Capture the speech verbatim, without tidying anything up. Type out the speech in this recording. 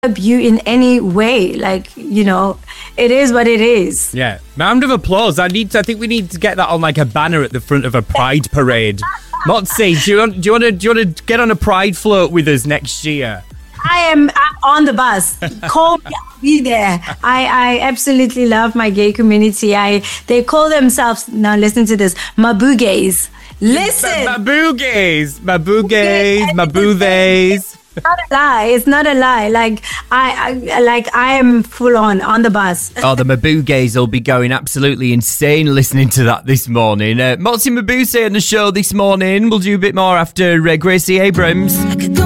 you in any way. Like, you know, it is what it is. Yeah. Round of applause. I need to, I think we need to get that on like a banner at the front of a pride parade. Motzi, do you want do you want to do you want to get on a pride float with us next year? I am I'm on the bus. Call me, I'll be there. I, I absolutely love my gay community. I they call themselves, now listen to this, Mabugays. Listen. Mabugays. Mabugays. Mabugays. It's not a lie. It's not a lie. Like I, I like I am full on on the bus. Oh, the Mabugays will be going absolutely insane listening to that this morning. Uh, Motzi Mabuse on the show this morning. We'll do a bit more after uh, Gracie Abrams.